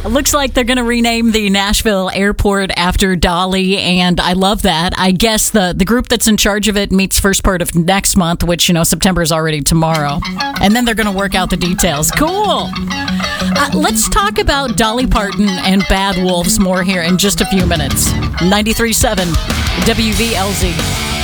Looks like they're going to rename the Nashville airport after Dolly, and I love that. I guess the group that's in charge of it meets first part of next month, which, September is already tomorrow. And then they're going to work out the details. Cool. Let's talk about Dolly Parton and Bad Wolves more here in just a few minutes. 93.7 WVLZ.